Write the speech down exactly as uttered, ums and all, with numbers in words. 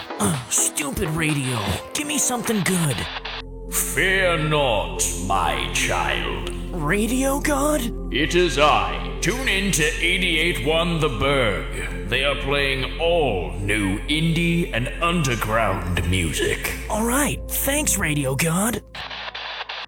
Ugh, stupid radio. Give me something good. Fear not, my child. Radio God? It is I. Tune in to eighty-eight point one The Berg. They are playing all new indie and underground music. All right, thanks, Radio God.